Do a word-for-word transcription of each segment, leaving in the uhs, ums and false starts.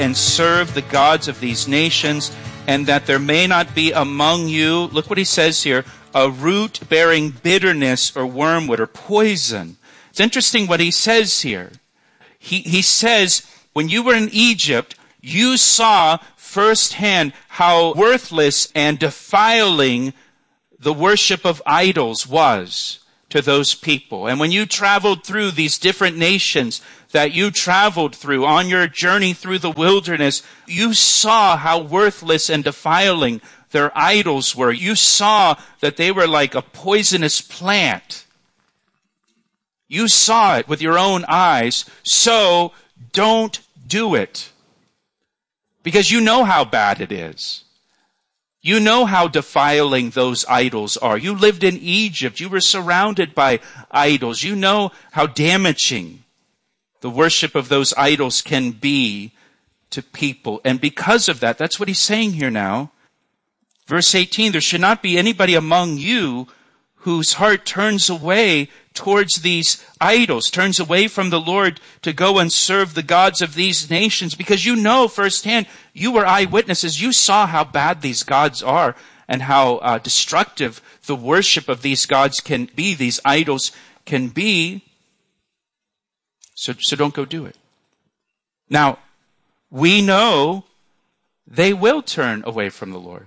and serve the gods of these nations, and that there may not be among you, look what he says here, a root bearing bitterness or wormwood or poison. It's interesting what he says here. He, he says, when you were in Egypt, you saw firsthand how worthless and defiling the worship of idols was to those people. And when you traveled through these different nations that you traveled through on your journey through the wilderness, you saw how worthless and defiling their idols were. You saw that they were like a poisonous plant. You saw it with your own eyes, so don't do it. Because you know how bad it is. You know how defiling those idols are. You lived in Egypt. You were surrounded by idols. You know how damaging the worship of those idols can be to people. And because of that, that's what he's saying here now. Verse eighteen, there should not be anybody among you whose heart turns away towards these idols, turns away from the Lord to go and serve the gods of these nations, because you know firsthand, you were eyewitnesses, you saw how bad these gods are and how uh, destructive the worship of these gods can be, these idols can be. So, so don't go do it. Now, we know they will turn away from the Lord.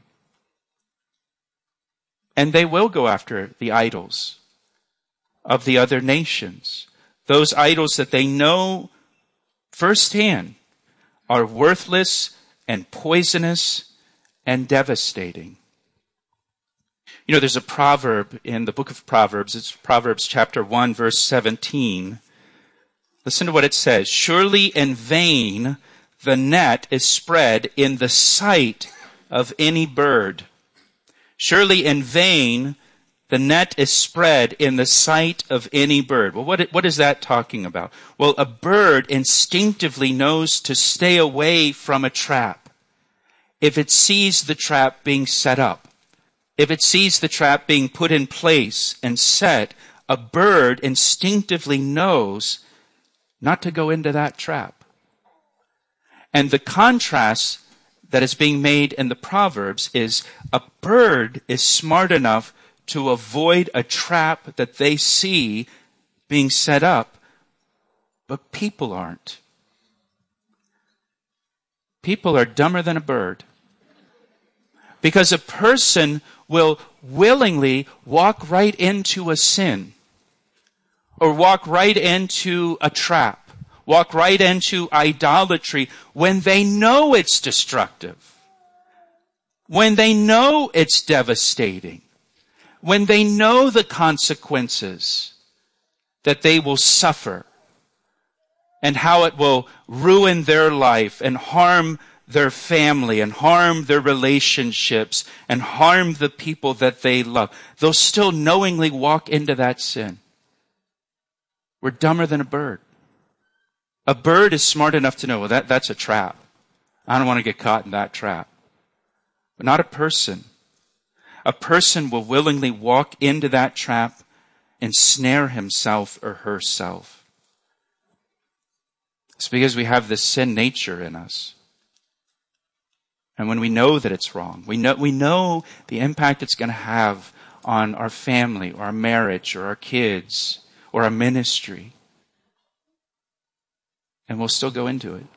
And they will go after the idols of the other nations. Those idols that they know firsthand are worthless and poisonous and devastating. You know, there's a proverb in the book of Proverbs. It's Proverbs chapter one, verse seventeen. Listen to what it says. Surely in vain the net is spread in the sight of any bird. Surely in vain the net is spread in the sight of any bird. Well, what, what is that talking about? Well, a bird instinctively knows to stay away from a trap if it sees the trap being set up. If it sees the trap being put in place and set, a bird instinctively knows not to go into that trap. And the contrast that is being made in the Proverbs is a bird is smart enough to avoid a trap that they see being set up, but people aren't. People are dumber than a bird. Because a person will willingly walk right into a sin, or walk right into a trap, walk right into idolatry when they know it's destructive, when they know it's devastating, when they know the consequences that they will suffer and how it will ruin their life and harm their family and harm their relationships and harm the people that they love. They'll still knowingly walk into that sin. We're dumber than a bird. A bird is smart enough to know, well, that, that's a trap. I don't want to get caught in that trap. But not a person. A person will willingly walk into that trap and snare himself or herself. It's because we have this sin nature in us. And when we know that it's wrong, we know, we know the impact it's going to have on our family or our marriage or our kids or our ministry. And we'll still go into it.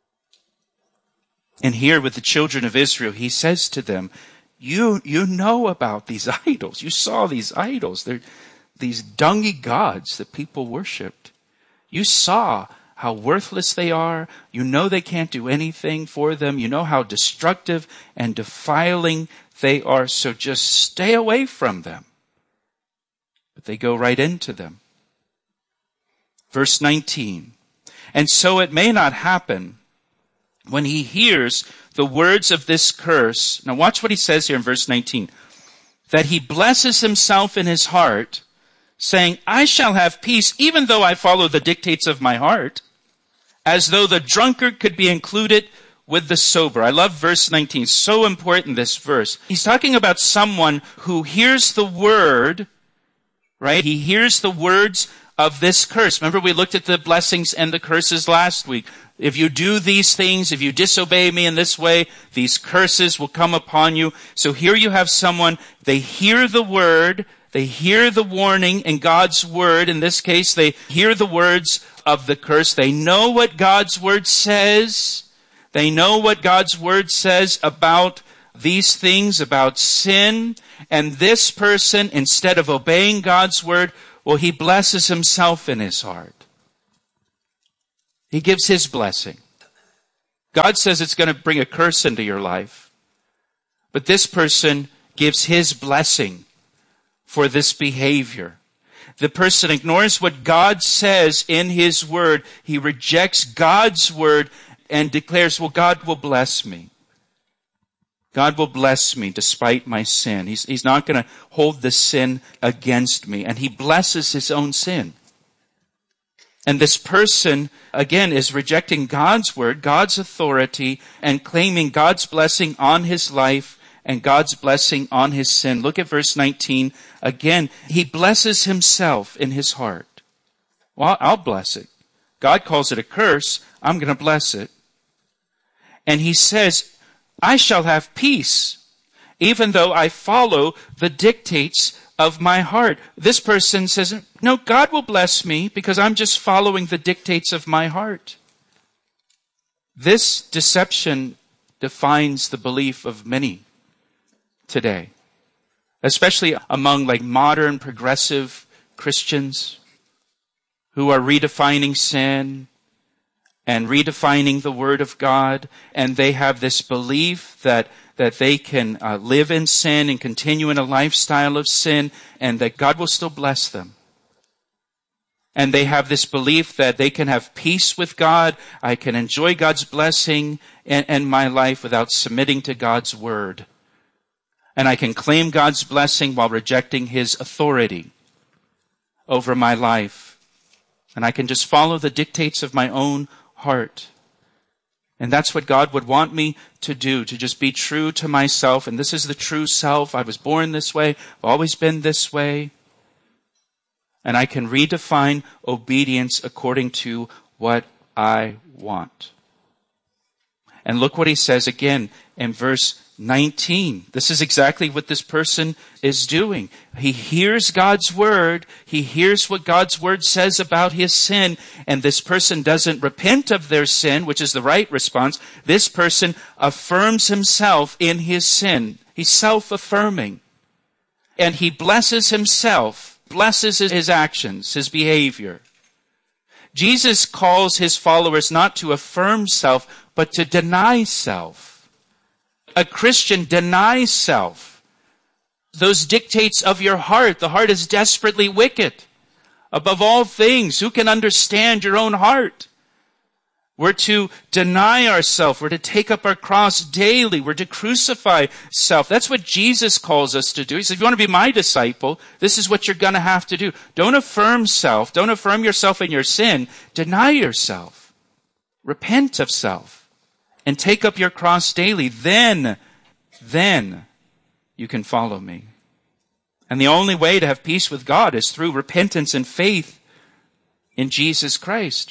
And here with the children of Israel, he says to them, you, you know about these idols. You saw these idols. They're these dungy gods that people worshipped. You saw how worthless they are. You know they can't do anything for them. You know how destructive and defiling they are. So just stay away from them. But they go right into them. Verse nineteen. And so it may not happen when he hears the words of this curse. Now watch what he says here in verse nineteen. That he blesses himself in his heart, saying, I shall have peace even though I follow the dictates of my heart, as though the drunkard could be included with the sober. I love verse nineteen. So important, this verse. He's talking about someone who hears the word, right? He hears the words of this curse. Remember, we looked at the blessings and the curses last week. If you do these things, if you disobey me in this way, these curses will come upon you. So here you have someone, they hear the word, they hear the warning in God's word. In this case, they hear the words of the curse. They know what God's word says. They know what God's word says about these things, about sin. And this person, instead of obeying God's word, well, he blesses himself in his heart. He gives his blessing. God says it's going to bring a curse into your life. But this person gives his blessing for this behavior. The person ignores what God says in his word. He rejects God's word and declares, well, God will bless me. God will bless me despite my sin. He's, he's not going to hold the sin against me. And he blesses his own sin. And this person, again, is rejecting God's word, God's authority, and claiming God's blessing on his life and God's blessing on his sin. Look at verse nineteen. Again, he blesses himself in his heart. Well, I'll bless it. God calls it a curse. I'm going to bless it. And he says, I shall have peace, even though I follow the dictates of my heart. This person says, no, God will bless me because I'm just following the dictates of my heart. This deception defines the belief of many today, especially among like modern progressive Christians who are redefining sin and redefining the Word of God, and they have this belief that that they can uh, live in sin and continue in a lifestyle of sin, and that God will still bless them. And they have this belief that they can have peace with God, I can enjoy God's blessing in, in my life without submitting to God's word. And I can claim God's blessing while rejecting his authority over my life. And I can just follow the dictates of my own heart. And that's what God would want me to do, to just be true to myself. And this is the true self. I was born this way. I've always been this way. And I can redefine obedience according to what I want. And look what he says again in verse nineteen. This is exactly what this person is doing. He hears God's word. He hears what God's word says about his sin. And this person doesn't repent of their sin, which is the right response. This person affirms himself in his sin. He's self-affirming. And he blesses himself, blesses his actions, his behavior. Jesus calls his followers not to affirm self, but to deny self. A Christian denies self. Those dictates of your heart. The heart is desperately wicked. Above all things, who can understand your own heart? We're to deny ourselves. We're to take up our cross daily. We're to crucify self. That's what Jesus calls us to do. He says, if you want to be my disciple, this is what you're going to have to do. Don't affirm self. Don't affirm yourself in your sin. Deny yourself. Repent of self. And take up your cross daily. Then, then you can follow me. And the only way to have peace with God is through repentance and faith in Jesus Christ.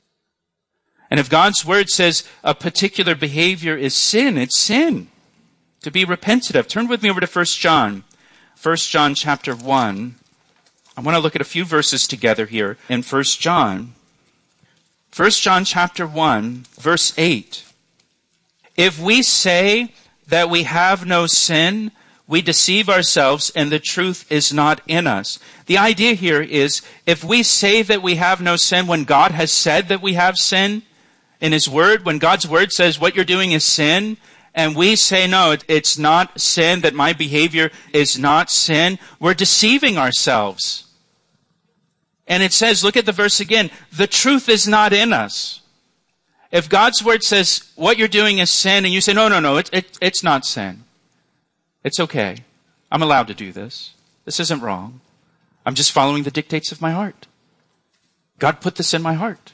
And if God's word says a particular behavior is sin, it's sin to be repented of. Turn with me over to First John. First John chapter one. I want to look at a few verses together here in First John. First John chapter one, verse eight. If we say that we have no sin, we deceive ourselves and the truth is not in us. The idea here is if we say that we have no sin when God has said that we have sin in his word, when God's word says what you're doing is sin, and we say no, it's not sin, that my behavior is not sin, we're deceiving ourselves. And it says, look at the verse again, the truth is not in us. If God's word says what you're doing is sin, and you say, no, no, no, it, it, it's not sin. It's okay. I'm allowed to do this. This isn't wrong. I'm just following the dictates of my heart. God put this in my heart.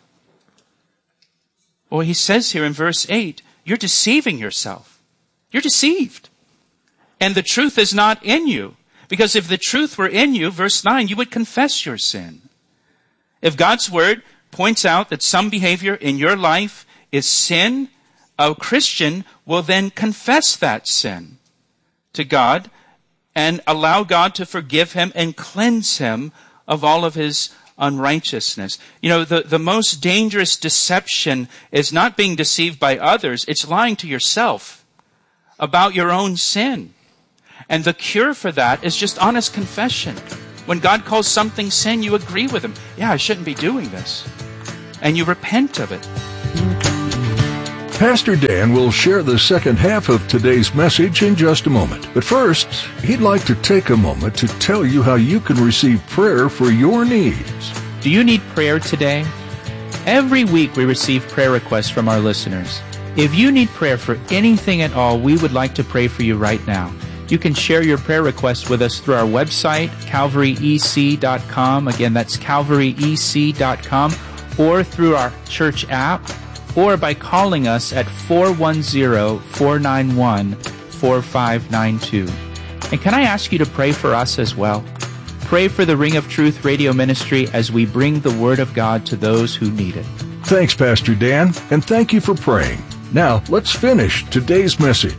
Well, he says here in verse eight, you're deceiving yourself. You're deceived. And the truth is not in you. Because if the truth were in you, verse nine, you would confess your sin. If God's word points out that some behavior in your life is sin, a Christian will then confess that sin to God and allow God to forgive him and cleanse him of all of his unrighteousness. You know, the, the most dangerous deception is not being deceived by others. It's lying to yourself about your own sin. And the cure for that is just honest confession. When God calls something sin, you agree with him. Yeah, I shouldn't be doing this. And you repent of it. Pastor Dan will share the second half of today's message in just a moment. But first, he'd like to take a moment to tell you how you can receive prayer for your needs. Do you need prayer today? Every week we receive prayer requests from our listeners. If you need prayer for anything at all, we would like to pray for you right now. You can share your prayer requests with us through our website, calvary e c dot com. Again, that's calvary e c dot com, or through our church app, or by calling us at four one zero, four nine one, four five nine two. And can I ask you to pray for us as well? Pray for the Ring of Truth radio ministry as we bring the Word of God to those who need it. Thanks, Pastor Dan, and thank you for praying. Now, let's finish today's message.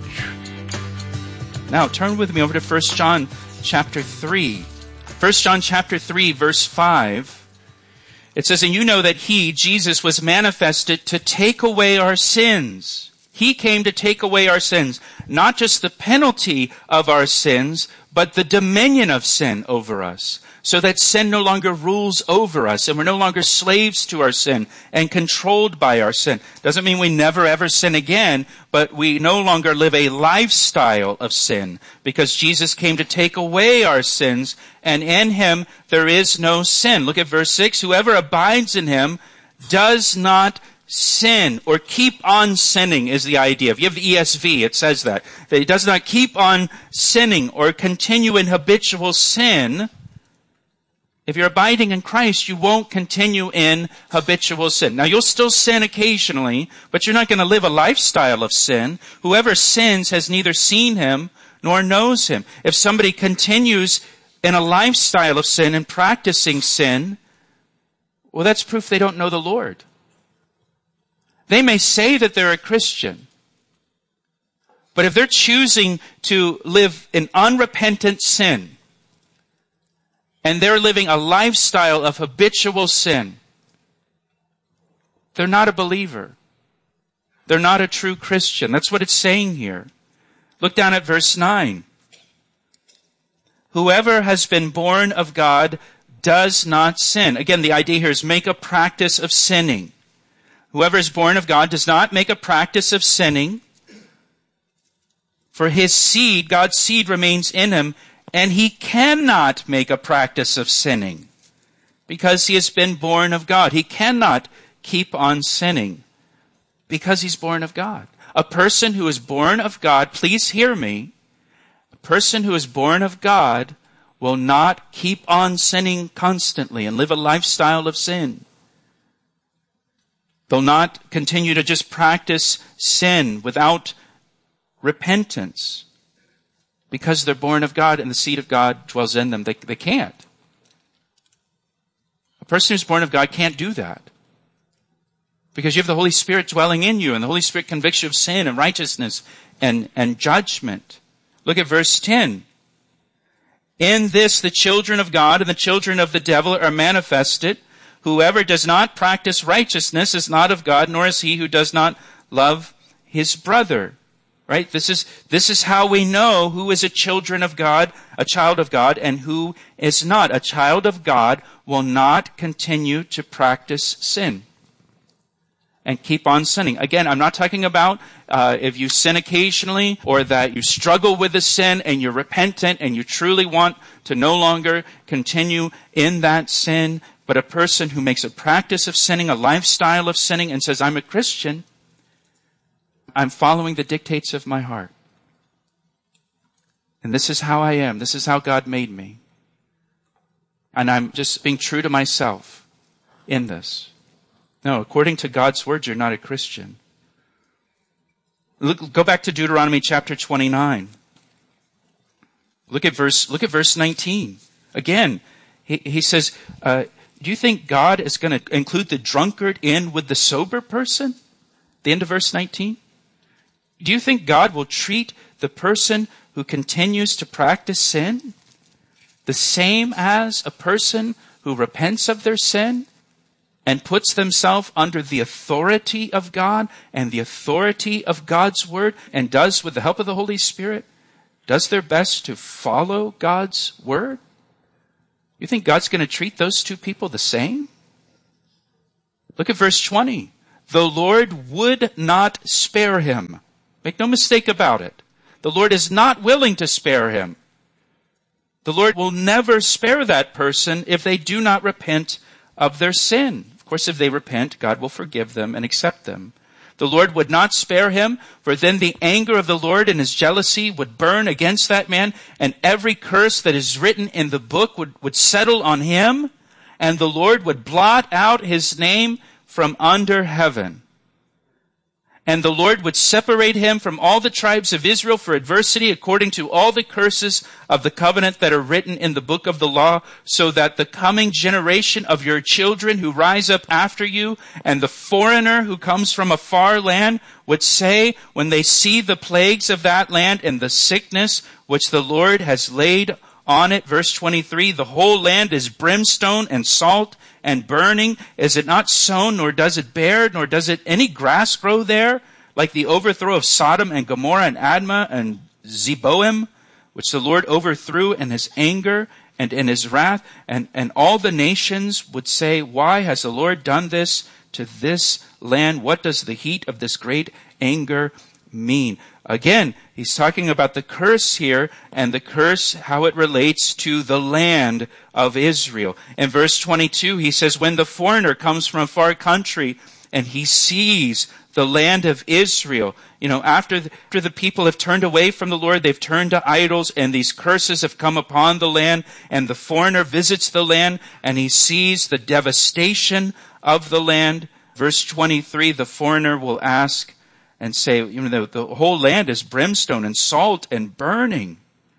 Now, turn with me over to First John chapter three. First John chapter three, verse five. It says, and you know that he, Jesus, was manifested to take away our sins. He came to take away our sins, not just the penalty of our sins, but the dominion of sin over us, so that sin no longer rules over us, and we're no longer slaves to our sin and controlled by our sin. Doesn't mean we never ever sin again, but we no longer live a lifestyle of sin, because Jesus came to take away our sins, and in him there is no sin. Look at verse six. Whoever abides in him does not sin, or keep on sinning is the idea. If you have the E S V, it says that. That he does not keep on sinning or continue in habitual sin. If you're abiding in Christ, you won't continue in habitual sin. Now, you'll still sin occasionally, but you're not going to live a lifestyle of sin. Whoever sins has neither seen him nor knows him. If somebody continues in a lifestyle of sin and practicing sin, well, that's proof they don't know the Lord. They may say that they're a Christian, but if they're choosing to live in unrepentant sin, and they're living a lifestyle of habitual sin, they're not a believer. They're not a true Christian. That's what it's saying here. Look down at verse nine. Whoever has been born of God does not sin. Again, the idea here is make a practice of sinning. Whoever is born of God does not make a practice of sinning. For his seed, God's seed, remains in him, and he cannot make a practice of sinning because he has been born of God. He cannot keep on sinning because he's born of God. A person who is born of God, please hear me, a person who is born of God will not keep on sinning constantly and live a lifestyle of sin. They'll not continue to just practice sin without repentance. Because they're born of God and the seed of God dwells in them. They, they can't. A person who's born of God can't do that. Because you have the Holy Spirit dwelling in you, and the Holy Spirit convicts you of sin and righteousness and, and judgment. Look at verse ten. In this the children of God and the children of the devil are manifested. Whoever does not practice righteousness is not of God, nor is he who does not love his brother. Right? This is, this is how we know who is a children of God, a child of God, and who is not. A child of God will not continue to practice sin and keep on sinning. Again, I'm not talking about uh, if you sin occasionally or that you struggle with the sin and you're repentant and you truly want to no longer continue in that sin. But a person who makes a practice of sinning, a lifestyle of sinning, and says, I'm a Christian, I'm following the dictates of my heart. And this is how I am. This is how God made me. And I'm just being true to myself in this. No, according to God's word, you're not a Christian. Look, go back to Deuteronomy chapter twenty-nine. Look at verse, look at verse nineteen. Again, he, he says, uh, do you think God is going to include the drunkard in with the sober person? The end of verse nineteen. Do you think God will treat the person who continues to practice sin the same as a person who repents of their sin and puts themselves under the authority of God and the authority of God's word and does, with the help of the Holy Spirit, does their best to follow God's word? You think God's going to treat those two people the same? Look at verse twenty. The Lord would not spare him. Make no mistake about it. The Lord is not willing to spare him. The Lord will never spare that person if they do not repent of their sin. Of course, if they repent, God will forgive them and accept them. The Lord would not spare him, for then the anger of the Lord and his jealousy would burn against that man, and every curse that is written in the book would, would settle on him, and the Lord would blot out his name from under heaven. And the Lord would separate him from all the tribes of Israel for adversity according to all the curses of the covenant that are written in the book of the law, so that the coming generation of your children who rise up after you and the foreigner who comes from a far land would say, when they see the plagues of that land and the sickness which the Lord has laid on it, verse twenty-three, the whole land is brimstone and salt and burning. Is it not sown, nor does it bear, nor does it any grass grow there? Like the overthrow of Sodom and Gomorrah and Admah and Zeboim, which the Lord overthrew in his anger and in his wrath. And, and all the nations would say, why has the Lord done this to this land? What does the heat of this great anger mean? Again, he's talking about the curse here, and the curse, how it relates to the land of Israel. In verse twenty-two, he says, when the foreigner comes from a far country and he sees the land of Israel, you know, after the, after the people have turned away from the Lord, they've turned to idols, and these curses have come upon the land, and the foreigner visits the land, and he sees the devastation of the land. Verse twenty-three, the foreigner will ask and say, you know, the, the whole land is brimstone and salt and burning.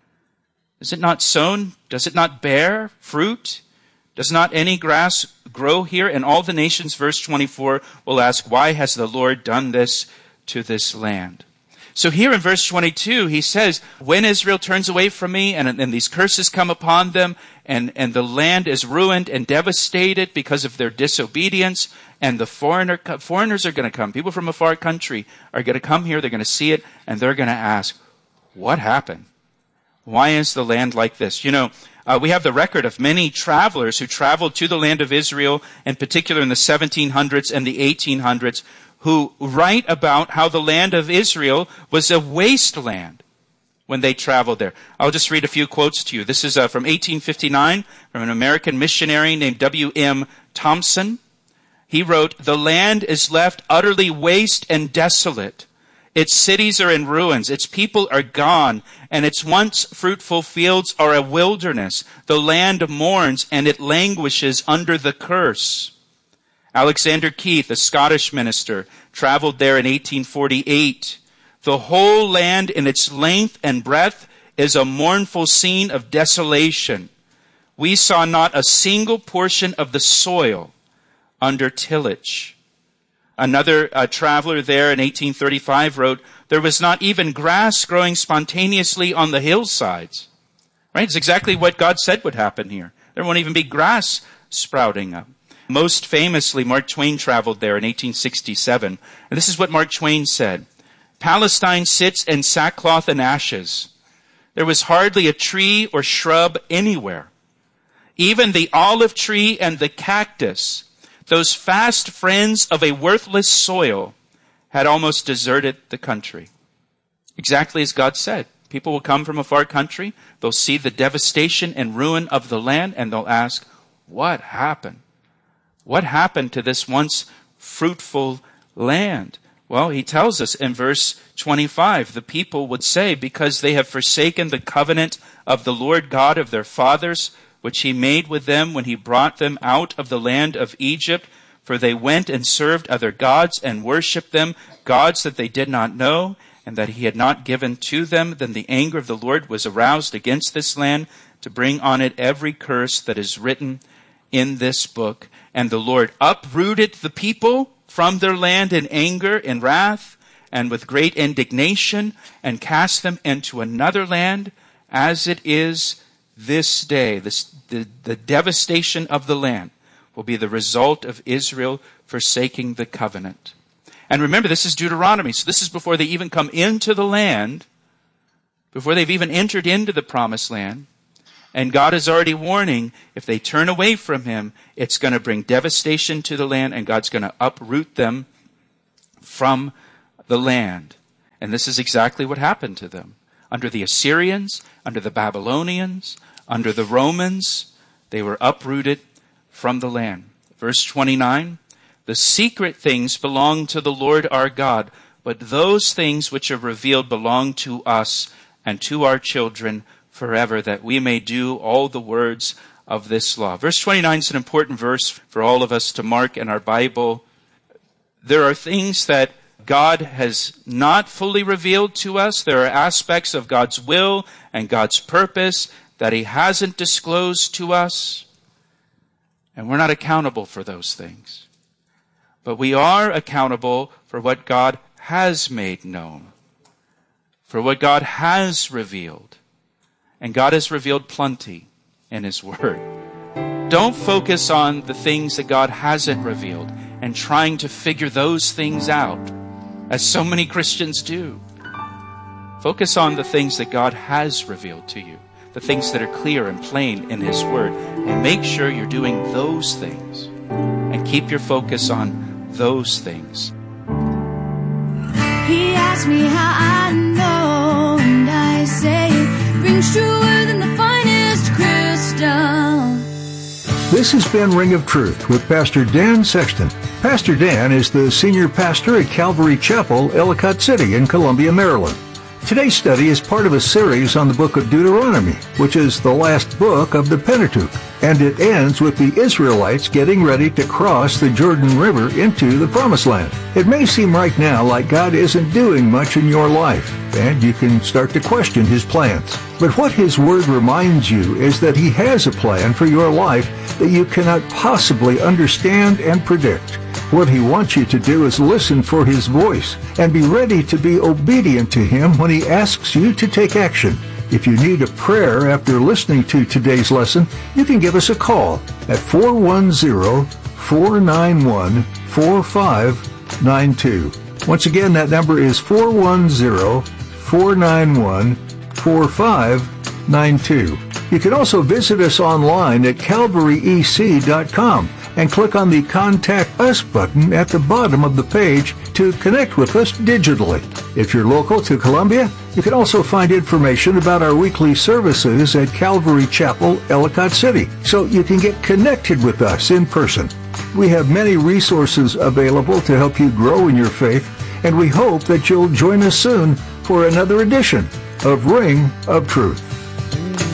Is it not sown? Does it not bear fruit? Does not any grass grow here? And all the nations, verse twenty-four, will ask, why has the Lord done this to this land? So here in verse twenty-two, he says, when Israel turns away from me and, and these curses come upon them, and, and the land is ruined and devastated because of their disobedience, and the foreigner, foreigners are going to come. People from a far country are going to come here. They're going to see it, and they're going to ask, what happened? Why is the land like this? You know, uh, we have the record of many travelers who traveled to the land of Israel, in particular in the seventeen hundreds and the eighteen hundreds, who write about how the land of Israel was a wasteland when they traveled there. I'll just read a few quotes to you. This is uh, from eighteen fifty-nine, from an American missionary named W M Thompson. He wrote, the land is left utterly waste and desolate. Its cities are in ruins. Its people are gone, and its once fruitful fields are a wilderness. The land mourns, and it languishes under the curse. Alexander Keith, a Scottish minister, traveled there in eighteen forty-eight. The whole land in its length and breadth is a mournful scene of desolation. We saw not a single portion of the soil under tillage. Another uh, traveler there in eighteen thirty-five wrote, there was not even grass growing spontaneously on the hillsides. Right? It's exactly what God said would happen here. There won't even be grass sprouting up. Most famously, Mark Twain traveled there in eighteen sixty-seven. And this is what Mark Twain said. Palestine sits in sackcloth and ashes. There was hardly a tree or shrub anywhere. Even the olive tree and the cactus, those fast friends of a worthless soil, had almost deserted the country. Exactly as God said. People will come from a far country. They'll see the devastation and ruin of the land, and they'll ask, what happened? What happened to this once fruitful land? Well, he tells us in verse twenty-five, the people would say, because they have forsaken the covenant of the Lord God of their fathers, which he made with them when he brought them out of the land of Egypt, for they went and served other gods and worshipped them, gods that they did not know, and that he had not given to them. Then the anger of the Lord was aroused against this land to bring on it every curse that is written in this book. And the Lord uprooted the people from their land in anger, in wrath, and with great indignation, and cast them into another land, as it is this day. This, the, the devastation of the land will be the result of Israel forsaking the covenant. And remember, this is Deuteronomy, so this is before they even come into the land, before they've even entered into the promised land. And God is already warning, if they turn away from him, it's going to bring devastation to the land, and God's going to uproot them from the land. And this is exactly what happened to them. Under the Assyrians, under the Babylonians, under the Romans, they were uprooted from the land. Verse twenty-nine, the secret things belong to the Lord our God, but those things which are revealed belong to us and to our children forever, that we may do all the words of this law. Verse twenty-nine is an important verse for all of us to mark in our Bible. There are things that God has not fully revealed to us. There are aspects of God's will and God's purpose that he hasn't disclosed to us. And we're not accountable for those things. But we are accountable for what God has made known, for what God has revealed. And God has revealed plenty in his word. Don't focus on the things that God hasn't revealed and trying to figure those things out, as so many Christians do. Focus on the things that God has revealed to you, the things that are clear and plain in his word, and make sure you're doing those things and keep your focus on those things. He asked me how I know, and I say it rings truer than the finest crystal. This has been Ring of Truth with Pastor Dan Sexton. Pastor Dan is the senior pastor at Calvary Chapel, Ellicott City in Columbia, Maryland. Today's study is part of a series on the book of Deuteronomy, which is the last book of the Pentateuch, and it ends with the Israelites getting ready to cross the Jordan River into the Promised Land. It may seem right now like God isn't doing much in your life, and you can start to question his plans. But what his word reminds you is that he has a plan for your life that you cannot possibly understand and predict. What he wants you to do is listen for his voice and be ready to be obedient to him when he asks you to take action. If you need a prayer after listening to today's lesson, you can give us a call at four one zero, four nine one, four five nine two. Once again, that number is four one zero, four nine one, four five nine two. You can also visit us online at calvary e c dot com and click on the Contact Us button at the bottom of the page to connect with us digitally. If you're local to Columbia, you can also find information about our weekly services at Calvary Chapel, Ellicott City, so you can get connected with us in person. We have many resources available to help you grow in your faith, and we hope that you'll join us soon for another edition of Ring of Truth.